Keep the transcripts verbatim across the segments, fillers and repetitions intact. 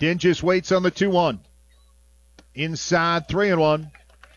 Dinges waits on the two one. Inside three and one.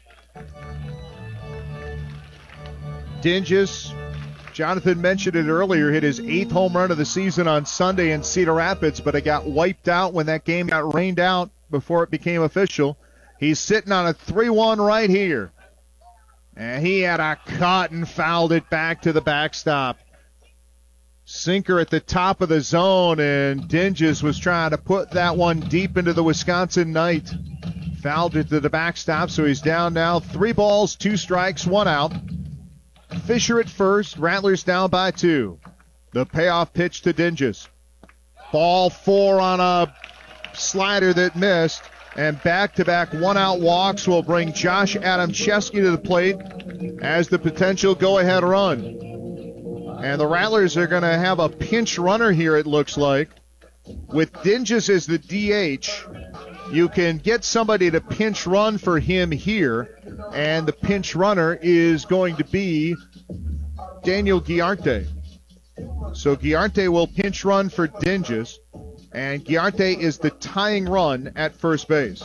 Dinges, Jonathan mentioned it earlier, hit his eighth home run of the season on Sunday in Cedar Rapids, but it got wiped out when that game got rained out before it became official. He's sitting on a three one right here. And he had a cut and fouled it back to the backstop. Sinker at the top of the zone, and Dinges was trying to put that one deep into the Wisconsin night. Fouled it to the backstop, so he's down now. Three balls, two strikes, one out. Fisher at first, Rattlers down by two. The payoff pitch to Dinges. Ball four on a slider that missed, and back-to-back one-out walks will bring Josh Adamczewski to the plate as the potential go-ahead run. And the Rattlers are going to have a pinch runner here, it looks like. With Dinges as the D H, you can get somebody to pinch run for him here, and the pinch runner is going to be Daniel Guiarte. So Guiarte will pinch run for Dinges, and Guiarte is the tying run at first base.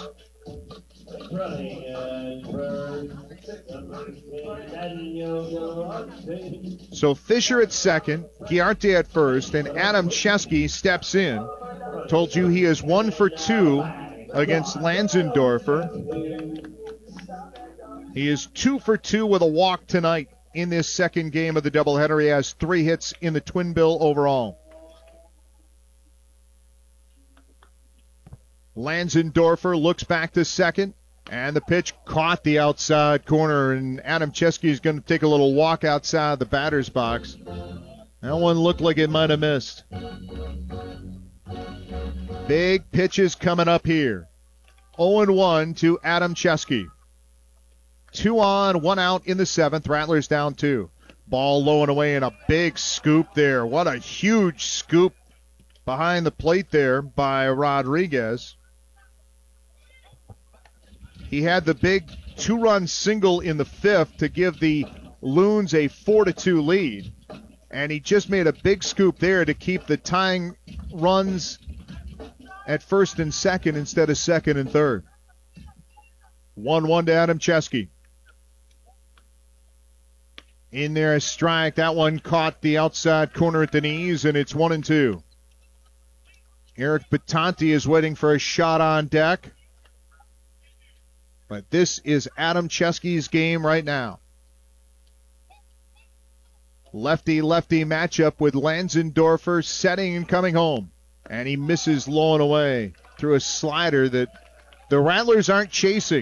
So Fisher at second, Guiarte at first, and Adamczewski steps in. Told you he is one for two against Lanzendorfer. He is two for two with a walk tonight in this second game of the doubleheader. He has three hits in the twin bill overall. Lanzendorfer looks back to second, and the pitch caught the outside corner, and Adamczewski is going to take a little walk outside the batter's box. That one looked like it might have missed. Big pitches coming up here. oh and one to Adamczewski. Two on, one out in the seventh. Rattlers down two. Ball low and away, and a big scoop there. What a huge scoop behind the plate there by Rodriguez. He had the big two-run single in the fifth to give the Loons a four to two lead. And he just made a big scoop there to keep the tying runs at first and second instead of second and third. one one to Adamczewski. In there, a strike. That one caught the outside corner at the knees, and it's one and two. Eric Batanti is waiting for a shot on deck. But this is Adamczewski's game right now. Lefty-lefty matchup with Lanzendorfer setting and coming home. And he misses low and away through a slider that the Rattlers aren't chasing.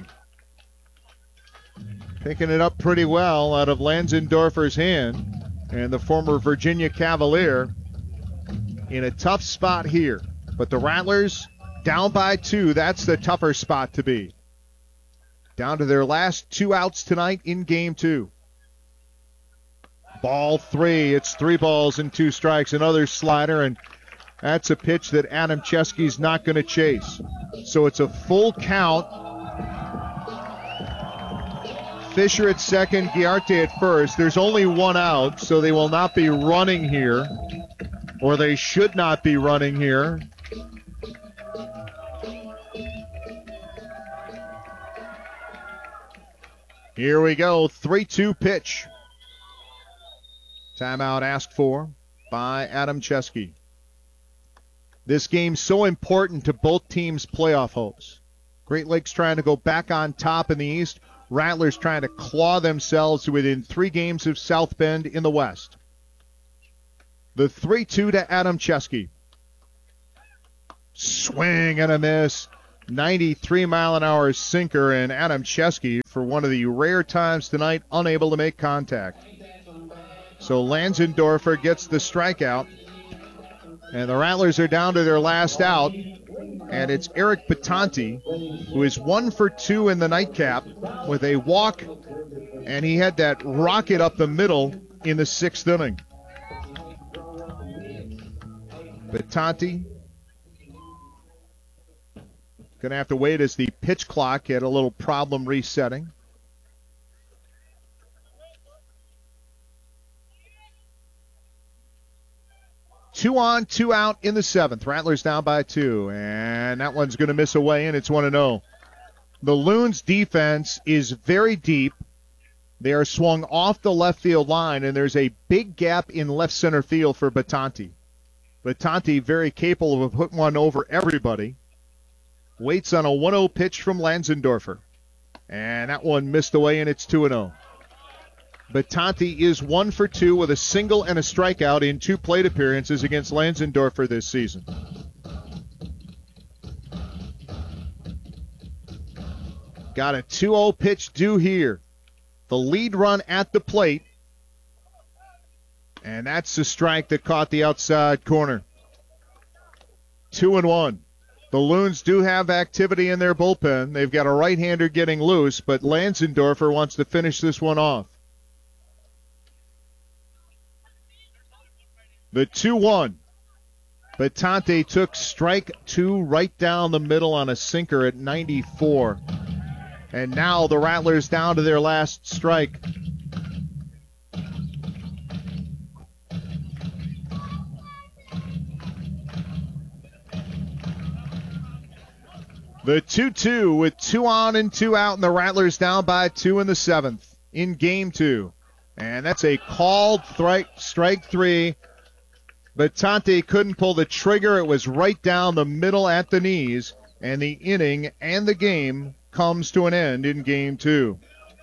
Picking it up pretty well out of Lanzendorfer's hand. And the former Virginia Cavalier in a tough spot here. But the Rattlers down by two. That's the tougher spot to be. Down to their last two outs tonight in game two. Ball three. It's three balls and two strikes. Another slider, and that's a pitch that Adamczewski's not going to chase. So it's a full count. Fisher at second, Guiarte at first. There's only one out, so they will not be running here, or they should not be running here. Here we go, three two pitch. Timeout asked for by Adamczewski. This game's so important to both teams' playoff hopes. Great Lakes trying to go back on top in the East. Rattlers trying to claw themselves within three games of South Bend in the West. The three two to Adamczewski. Swing and a miss. ninety-three mile an hour sinker, and Adamczewski, for one of the rare times tonight, unable to make contact. So Lanzendorfer gets the strikeout, and the Rattlers are down to their last out, and it's Eric Batanti, who is one for two in the nightcap with a walk, and he had that rocket up the middle in the sixth inning. Batanti going to have to wait as the pitch clock had a little problem resetting. Two on, two out in the seventh. Rattlers down by two, and that one's going to miss away, and it's one and oh. The Loons defense is very deep. They are swung off the left field line, and there's a big gap in left center field for Batanti. Batanti very capable of putting one over everybody. Waits on a one oh pitch from Lanzendorfer. And that one missed away, and it's two and oh. Batanti is one for two with a single and a strikeout in two plate appearances against Lanzendorfer this season. Got a two oh pitch due here. The lead run at the plate. And that's the strike that caught the outside corner. Two and one. The Loons do have activity in their bullpen. They've got a right-hander getting loose, but Lanzendorfer wants to finish this one off. The two one. Batanti took strike two right down the middle on a sinker at ninety-four. And now the Rattlers down to their last strike. The two two with two on and two out, and the Rattlers down by two in the seventh in game two. And that's a called strike, strike three. Batanti couldn't pull the trigger. It was right down the middle at the knees, and the inning and the game comes to an end in game two.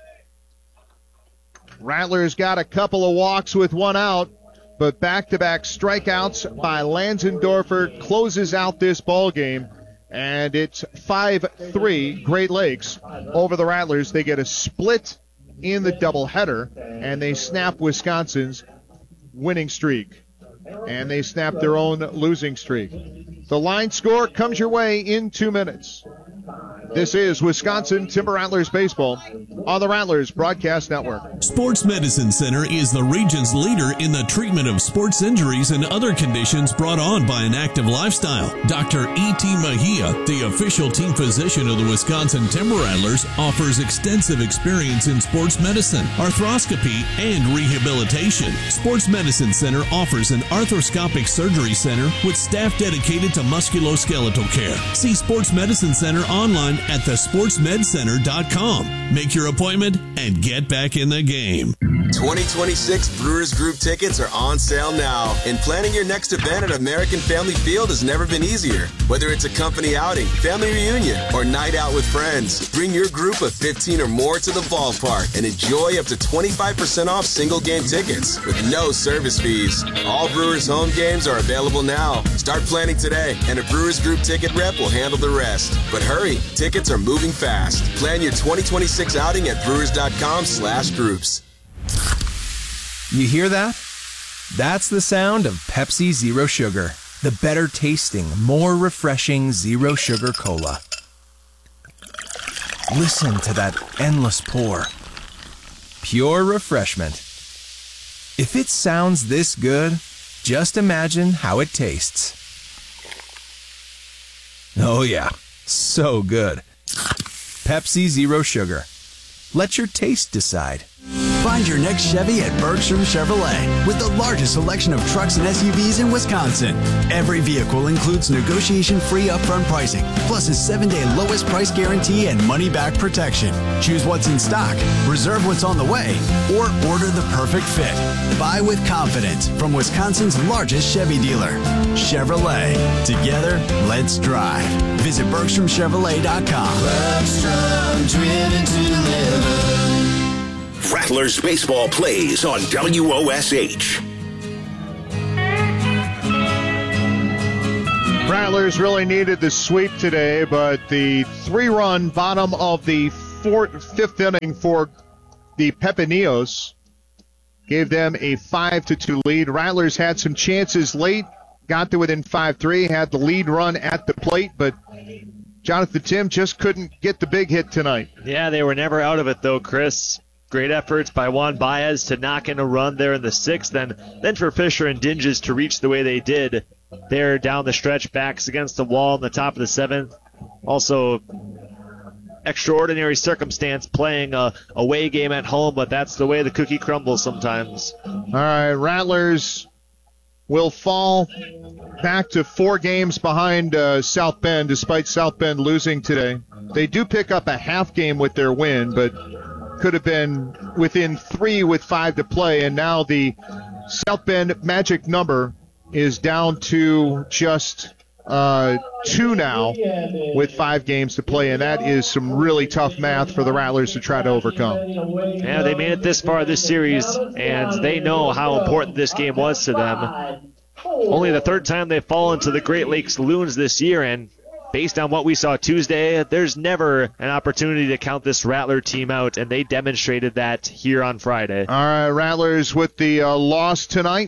Rattlers got a couple of walks with one out, but back-to-back strikeouts by Lanzendorfer closes out this ball game. And it's five three Great Lakes over the Rattlers. They get a split in the doubleheader, and they snap Wisconsin's winning streak. And they snap their own losing streak. The line score comes your way in two minutes. This is Wisconsin Timber Rattlers baseball on the Rattlers Broadcast Network. Sports Medicine Center is the region's leader in the treatment of sports injuries and other conditions brought on by an active lifestyle. Doctor E T. Mejia, the official team physician of the Wisconsin Timber Rattlers, offers extensive experience in sports medicine, arthroscopy, and rehabilitation. Sports Medicine Center offers an arthroscopic surgery center with staff dedicated to musculoskeletal care. See Sports Medicine Center online at the sports med center dot com. Make your appointment and get back in the game. twenty twenty-six Brewers Group tickets are on sale now, and planning your next event at American Family Field has never been easier. Whether it's a company outing, family reunion, or night out with friends, bring your group of fifteen or more to the ballpark and enjoy up to twenty-five percent off single game tickets with no service fees. All Brewers home games are available now. Start planning today, and a Brewers Group ticket rep will handle the rest. But hurry, tickets are moving fast. Plan your twenty twenty-six outing at brewers dot com slash groups. You hear that? That's the sound of Pepsi Zero Sugar, the better tasting, more refreshing zero sugar cola. Listen to that endless pour. Pure refreshment. If it sounds this good, just imagine how it tastes. Oh yeah, so good. Pepsi Zero Sugar. Let your taste decide. Find your next Chevy at Bergstrom Chevrolet with the largest selection of trucks and S U Vs in Wisconsin. Every vehicle includes negotiation-free upfront pricing, plus a seven-day lowest price guarantee and money-back protection. Choose what's in stock, reserve what's on the way, or order the perfect fit. Buy with confidence from Wisconsin's largest Chevy dealer, Chevrolet. Together, let's drive. Visit Bergstrom Chevrolet dot com. Bergstrom, driven to live. Rattlers baseball plays on W O S H. Rattlers really needed the sweep today, but the three-run bottom of the fourth, fifth inning for the Pepineos gave them a five to two lead. Rattlers had some chances late, got to within five three, had the lead run at the plate, but Jonathan Tim just couldn't get the big hit tonight. Yeah, they were never out of it, though, Chris. Great efforts by Juan Baez to knock in a run there in the sixth, and then for Fisher and Dinges to reach the way they did there down the stretch, backs against the wall in the top of the seventh. Also, extraordinary circumstance playing a away game at home, but that's the way the cookie crumbles sometimes. All right, Rattlers will fall back to four games behind uh, South Bend, despite South Bend losing today. They do pick up a half game with their win, but could have been within three with five to play, and now the South Bend magic number is down to just uh, two now with five games to play, and that is some really tough math for the Rattlers to try to overcome. Yeah, they made it this far this series, and they know how important this game was to them. Only the third time they've fallen to the Great Lakes Loons this year, and based on what we saw Tuesday, there's never an opportunity to count this Rattler team out, and they demonstrated that here on Friday. All right, Rattlers with the uh, loss tonight.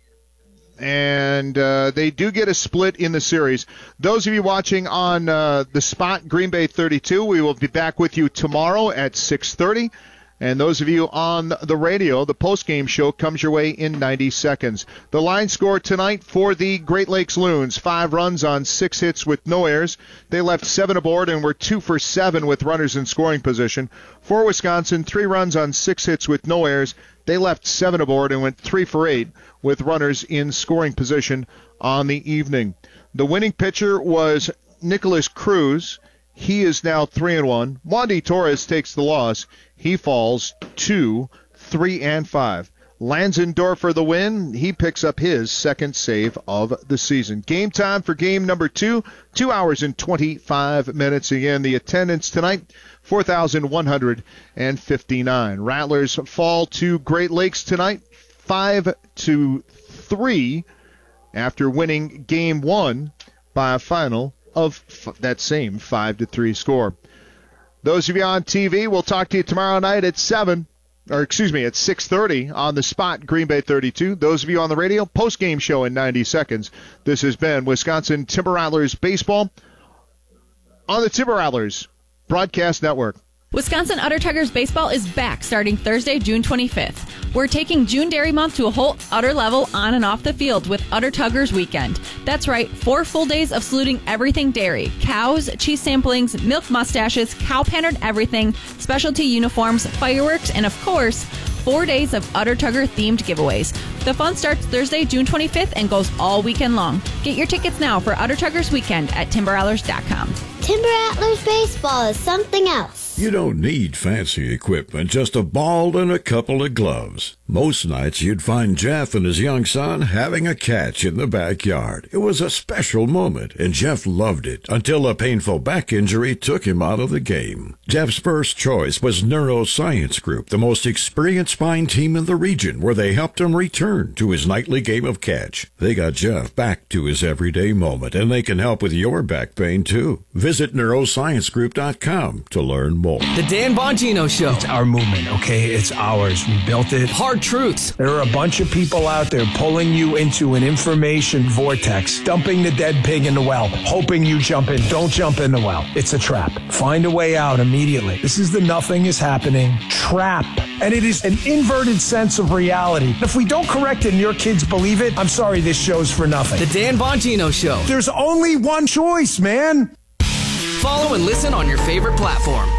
And uh, they do get a split in the series. Those of you watching on uh, the spot, Green Bay thirty-two, we will be back with you tomorrow at six thirty. And those of you on the radio, the post-game show comes your way in ninety seconds. The line score tonight for the Great Lakes Loons, five runs on six hits with no errors. They left seven aboard and were two for seven with runners in scoring position. For Wisconsin, three runs on six hits with no errors. They left seven aboard and went three for eight with runners in scoring position on the evening. The winning pitcher was Nicholas Cruz. He is now three and one. Wandy Torres takes the loss. He falls two, three, and five. Lansendorfer the win. He picks up his second save of the season. Game time for game number two. Two hours and twenty-five minutes. Again, the attendance tonight, four thousand one hundred fifty-nine. Rattlers fall to Great Lakes tonight, five to three, after winning game one by a final of f- that same five to three score. Those of you on T V, we'll talk to you tomorrow night at seven, or excuse me, at six thirty on the spot, Green Bay thirty-two. Those of you on the radio, post-game show in ninety seconds. This has been Wisconsin Timber Rattlers baseball on the Timber Rattlers Broadcast Network. Wisconsin Udder Tuggers baseball is back starting Thursday, June twenty-fifth. We're taking June Dairy Month to a whole Udder level on and off the field with Udder Tuggers Weekend. That's right, four full days of saluting everything dairy. Cows, cheese samplings, milk mustaches, cow-pannered everything, specialty uniforms, fireworks, and of course, four days of Udder Tugger themed giveaways. The fun starts Thursday, June twenty-fifth and goes all weekend long. Get your tickets now for Udder Tuggers Weekend at timber rattlers dot com. Timber Rattlers baseball is something else. You don't need fancy equipment, just a ball and a couple of gloves. Most nights you'd find Jeff and his young son having a catch in the backyard. It was a special moment, and Jeff loved it until a painful back injury took him out of the game. Jeff's first choice was Neuroscience Group, the most experienced spine team in the region, where they helped him return to his nightly game of catch. They got Jeff back to his everyday moment, and they can help with your back pain, too. Visit neuroscience group dot com to learn more. The Dan Bongino Show. It's our movement, okay? It's ours. We built it. Hard truths. There are a bunch of people out there pulling you into an information vortex, dumping the dead pig in the well, hoping you jump in. Don't jump in the well. It's a trap. Find a way out immediately. This is the nothing is happening trap. And it is an inverted sense of reality. If we don't correct it and your kids believe it, I'm sorry, this show's for nothing. The Dan Bongino Show. There's only one choice, man. Follow and listen on your favorite platform.